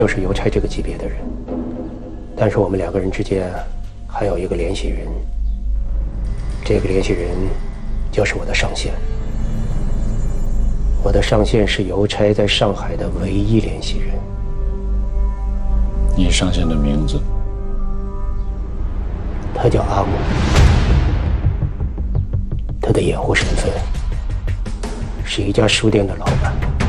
就是邮差这个级别的人，但是我们两个人之间还有一个联系人，这个联系人就是我的上线。我的上线是邮差在上海的唯一联系人。 你上线的名字？ 他叫阿木，他的掩护身份是一家书店的老板。